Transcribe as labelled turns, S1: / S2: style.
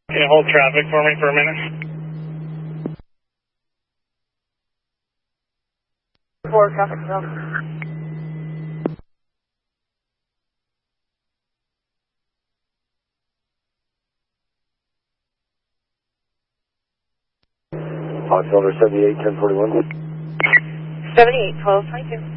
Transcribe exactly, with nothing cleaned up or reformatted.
S1: Can you hold traffic for me for a minute?
S2: Four traffic stop.
S3: Fox Elder seventy-eight ten forty-one.
S2: seventy-eight twelve twenty-two.